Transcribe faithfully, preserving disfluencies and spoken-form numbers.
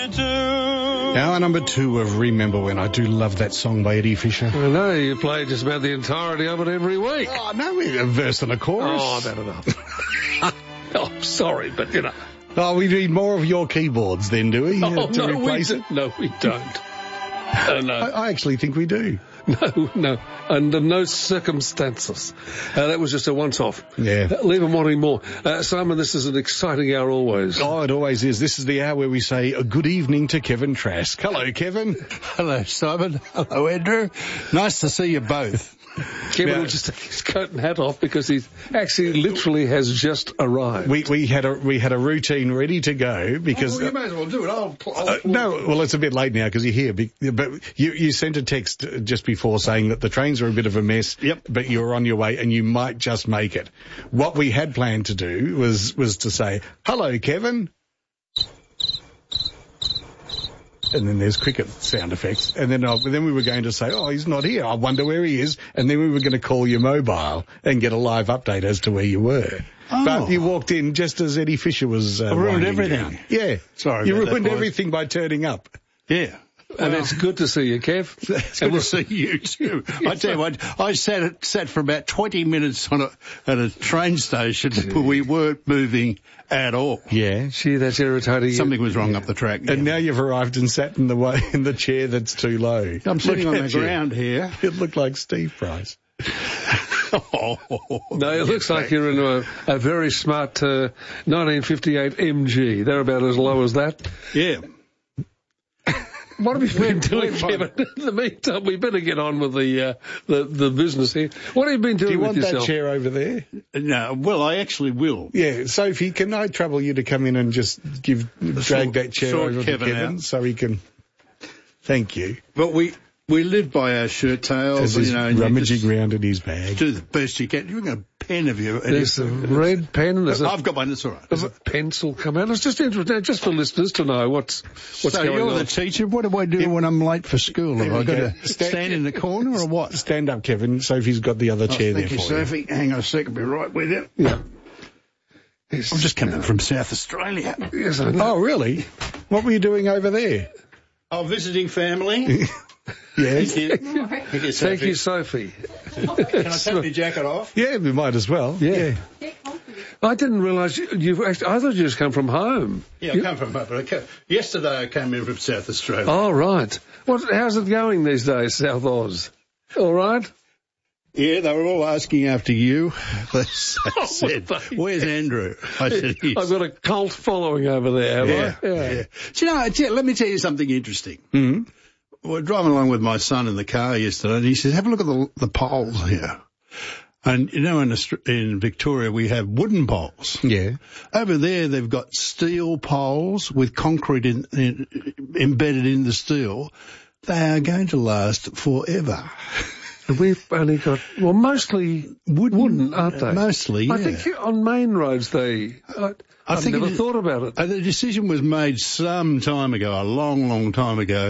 Hour number two of Remember When. I do love that song by Eddie Fisher. I know, you play just about the entirety of it every week. Oh, no, a verse and a chorus. Oh, that enough. Oh, sorry, but you know. Oh, we need more of your keyboards then, do we? Oh, to no, replace we it? do- no, we don't. Oh, no. I, I actually think we do. No, no, under no circumstances. Uh, that was just a once-off. Yeah. Uh, leave them wanting more. Uh, Simon, this is an exciting hour always. Oh, it always is. This is the hour where we say a good evening to Kevin Trask. Hello, Kevin. Hello, Simon. Hello, Andrew. Nice to see you both. Kevin Now- will just take his coat and hat off because he actually literally has just arrived. We we had a we had a routine ready to go because Oh, well, you may as well do it. I'll, I'll uh, no, well, it's a bit late now because you're here. Be- But you you sent a text just before saying that the trains are a bit of a mess. Yep. But you're on your way and you might just make it. What we had planned to do was was to say hello, Kevin. And then there's cricket sound effects. And then, uh, then we were going to say, oh, he's not here. I wonder where he is. And then we were going to call your mobile and get a live update as to where you were. Oh. But you walked in just as Eddie Fisher was uh, I ruined winding everything. down. Yeah. Sorry You about that, ruined boys. everything by turning up. Yeah. and it's good to see you, Kev. It's good to see you too. I tell you what, I sat sat for about twenty minutes on a at a train station where we weren't moving at all. Yeah. Gee, that's irritating. Something was wrong up the track. And now you've arrived and sat in the way, in the chair that's too low. I'm sitting Look on the at you. ground here. It looked like Steve Price. Oh, No, it looks like you're in a, a very smart uh, nineteen fifty-eight M G. They're about as low as that. yeah. What have you been doing, we're Kevin? In the meantime, we better get on with the uh, the, the business here. What have you been doing Do you with want yourself? that chair over there? No, well, I actually will. Yeah, Sophie, can I trouble you to come in and just give drag Sort- that chair sort over Kevin to Kevin out. so he can... Thank you. But we we live by our shirt tails, As he's you know. and you rummaging just around in his bag. do the best you can. You've got a pen of you. There's a red pen. There's a, I've got one. That's all right. there's a pencil come out. It's just interesting, just for listeners to know what's what's so going you're on. the teacher. What do I do when I'm late for school? Have There I we got go. to stand in the corner or what? Stand up, Kevin. Sophie's got the other chair Oh, there thank for you, you. Sophie. Hang on a second. Be right with you. Yeah. I'm just coming from South Australia. Yes, I know. Oh, really? What were you doing over there? Oh, visiting family. Yes. Thank you. Thank you, Thank you, Sophie. Can I take your jacket off? Yeah, we might as well. Yeah. I didn't realise you, you've actually, I thought you just come from home. Yeah, I come from but I came, yesterday I came in from South Australia. Oh, right. What, how's it going these days, South Oz? All right? Yeah, they were all asking after you. They said, were they? "Where's Andrew?" I said, He's. I've got a cult following over there, have Yeah, I? yeah. Do you know, I tell- let me tell you something interesting. Mm-hmm. We're driving along with my son in the car yesterday, and he says, "Have a look at the, the poles here." And you know, in, Aust- in Victoria, we have wooden poles. Yeah. Over there, they've got steel poles with concrete in, in, embedded in the steel. They are going to last forever. We've only got, well, mostly wooden, wooden aren't they? Mostly, yeah. I think on main roads they, I, I I've think never it is- thought about it. Uh, the decision was made some time ago, a long, long time ago,